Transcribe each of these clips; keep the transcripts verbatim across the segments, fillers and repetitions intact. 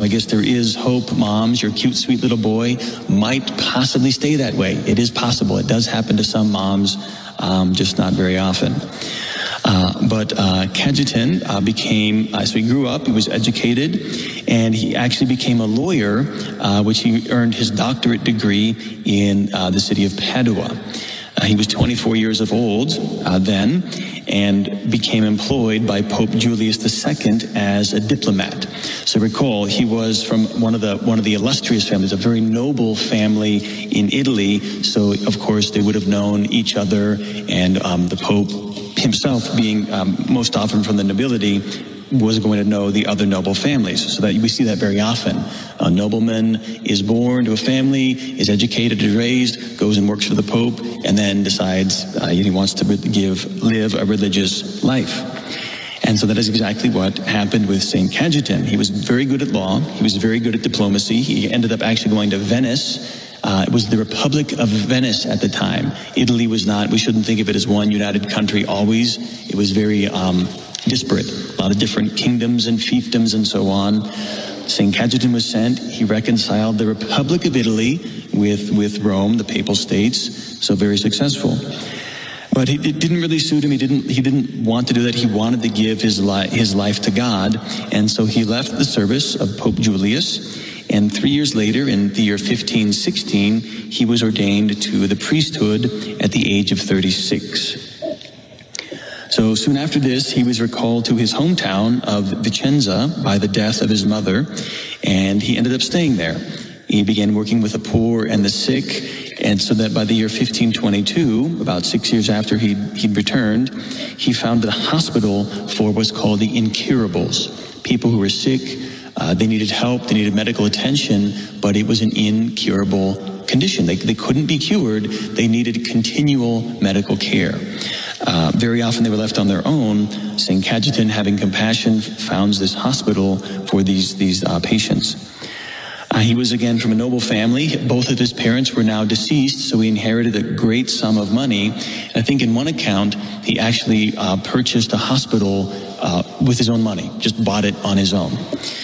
I guess there is hope, moms. Your cute, sweet little boy might possibly stay that way. It is possible. It does happen to some moms, um, just not very often. Uh, but uh, Cajetan uh, became, uh, so he grew up, he was educated, and he actually became a lawyer, uh, which he earned his doctorate degree in uh, the city of Padua. Uh, he was twenty-four years of old uh, then, and became employed by Pope Julius the Second as a diplomat. So recall, he was from one of the one of the illustrious families, a very noble family in Italy. So of course they would have known each other, and um, the Pope himself, being um, most often from the nobility, was going to know the other noble families. So that we see that very often. A nobleman is born to a family, is educated, is raised, goes and works for the Pope, and then decides uh, he wants to give live a religious life. And so that is exactly what happened with Saint Cajetan. He was very good at law. He was very good at diplomacy. He ended up actually going to Venice. Uh, it was the Republic of Venice at the time. Italy was not, we shouldn't think of it as one united country always. It was very um, disparate, a lot of different kingdoms and fiefdoms and so on. Saint Cajetan was sent. He reconciled the Republic of Italy with, with Rome, the Papal States, so very successful. But it, it didn't really suit him. He didn't, he didn't want to do that. He wanted to give his, li- his life to God, and so he left the service of Pope Julius. And three years later, in the year fifteen sixteen, he was ordained to the priesthood at the age of thirty-six. So soon after this, he was recalled to his hometown of Vicenza by the death of his mother, and he ended up staying there. He began working with the poor and the sick, and so that by the year fifteen twenty-two, about six years after he'd, he'd returned, he founded a hospital for what's called the incurables, people who were sick. Uh, they needed help, they needed medical attention, but it was an incurable condition. They, they couldn't be cured. They needed continual medical care. Uh, very often they were left on their own. Saint Cajetan, having compassion, founds this hospital for these, these uh, patients. Uh, he was again from a noble family. Both of his parents were now deceased, so he inherited a great sum of money. And I think in one account, he actually uh, purchased a hospital uh, with his own money, just bought it on his own.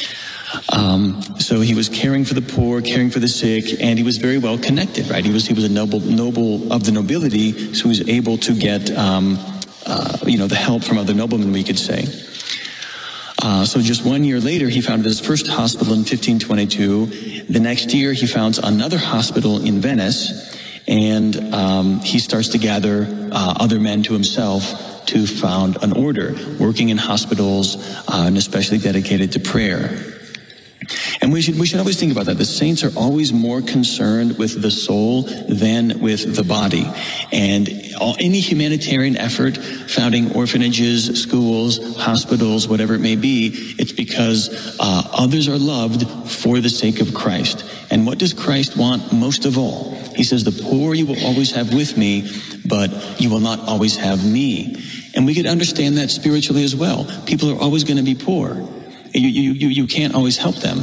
Um, so he was caring for the poor, caring for the sick, and he was very well connected, right? He was he was a noble noble of the nobility, so he was able to get um, uh, you know the help from other noblemen, we could say. Uh, so just one year later, he founded his first hospital in fifteen twenty-two. The next year, he founds another hospital in Venice, and um, he starts to gather uh, other men to himself to found an order, working in hospitals, uh, and especially dedicated to prayer. And we should we should always think about that. The saints are always more concerned with the soul than with the body. And all, any humanitarian effort, founding orphanages, schools, hospitals, whatever it may be, it's because uh, others are loved for the sake of Christ. And what does Christ want most of all? He says, the poor you will always have with me, but you will not always have me. And we could understand that spiritually as well. People are always going to be poor. You, you, you can't always help them.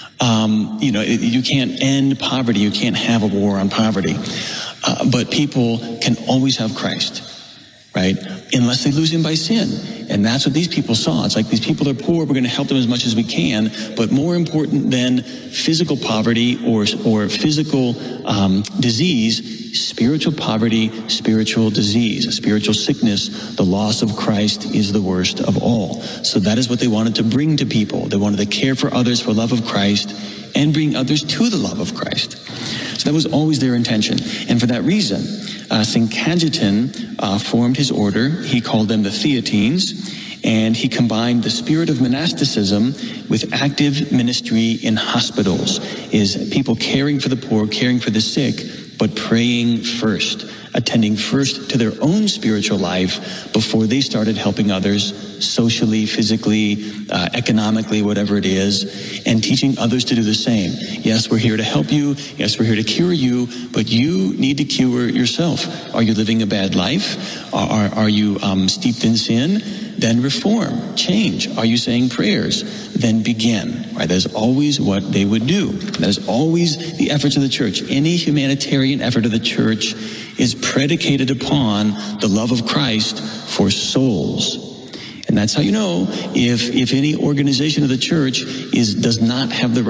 Um, you know, you can't end poverty. You can't have a war on poverty. Uh, but people can always have Christ, right? Unless they lose him by sin. And that's what these people saw. It's like these people are poor. We're going to help them as much as we can. But more important than physical poverty or, or physical um, disease, spiritual poverty, spiritual disease, spiritual sickness, the loss of Christ is the worst of all. So that is what they wanted to bring to people. They wanted to care for others for love of Christ and bring others to the love of Christ. So that was always their intention. And for that reason, uh, Saint Cajetan uh, formed his order. He called them the Theatines. And he combined the spirit of monasticism with active ministry in hospitals, is people caring for the poor, caring for the sick, but praying first, attending first to their own spiritual life before they started helping others socially, physically, uh, economically, whatever it is, and teaching others to do the same. Yes, we're here to help you. Yes, we're here to cure you, but you need to cure yourself. Are you living a bad life? Are, are, are you um, steeped in sin? Then reform, change. Are you saying prayers? Then begin. Right? That is always what they would do. That is always the efforts of the church. Any humanitarian effort of the church is predicated upon the love of Christ for souls. And that's how you know if if any organization of the church is does not have the